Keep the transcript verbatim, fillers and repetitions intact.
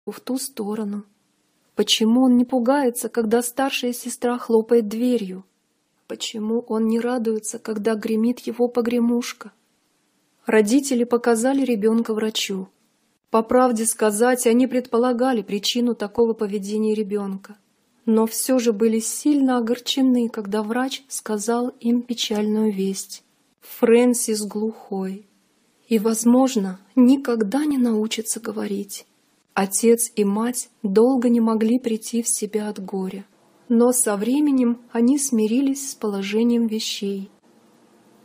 в ту сторону? Почему он не пугается, когда старшая сестра хлопает дверью? Почему он не радуется, когда гремит его погремушка? Родители показали ребенка врачу. По правде сказать, они предполагали причину такого поведения ребенка, но все же были сильно огорчены, когда врач сказал им печальную весть. Фрэнсис глухой и, возможно, никогда не научится говорить. Отец и мать долго не могли прийти в себя от горя, но со временем они смирились с положением вещей